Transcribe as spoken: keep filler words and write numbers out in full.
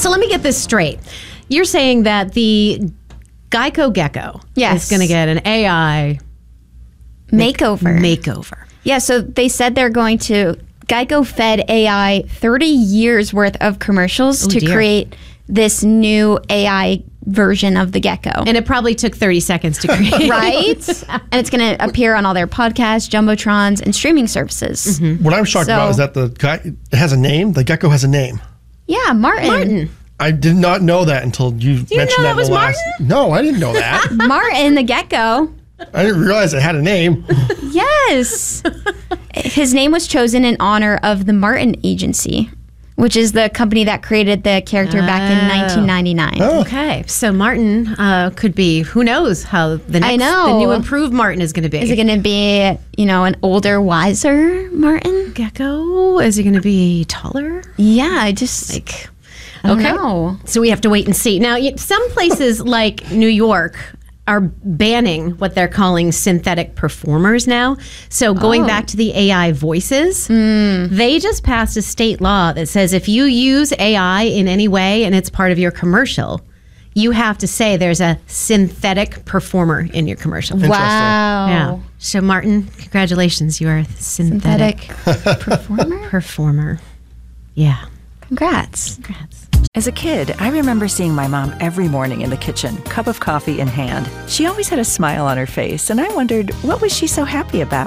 So let me get this straight. You're saying that the Geico Gecko Yes. is going to get an A I Makeover. makeover. Yeah, so they said they're going to, Geico fed A I thirty years worth of commercials Oh, to dear. create this new A I version of the gecko. And it probably took thirty seconds to create. Right? And it's going to appear on all their podcasts, jumbotrons, and streaming services. Mm-hmm. What I'm shocked So- about is that the guy it has a name. The gecko has a name. Yeah, Martin. Martin. I did not know that until you, you mentioned know that, that in was the last. No, I didn't know that. Martin the gecko. I didn't realize it had a name. Yes. His name was chosen in honor of the Martin Agency, which is the company that created the character back in Oh. nineteen ninety-nine. Oh. Okay, so Martin uh, could be, who knows how the next, I know. the new improved Martin is going to be. Is it going to be, you know, an older, wiser Martin? Gecko? Is he going to be taller? Yeah, I just Like, I don't okay. know. So we have to wait and see. Now, y- some places like New York are banning what they're calling synthetic performers now. So going Oh. back to the A I voices, they just passed a state law that says if you use A I in any way and it's part of your commercial, you have to say there's a synthetic performer in your commercial. Wow. Yeah. So Martin, congratulations, you are a synthetic, Synthetic performer? performer. Yeah. Congrats. Congrats. As a kid, I remember seeing my mom every morning in the kitchen, cup of coffee in hand. She always had a smile on her face, and I wondered, what was she so happy about?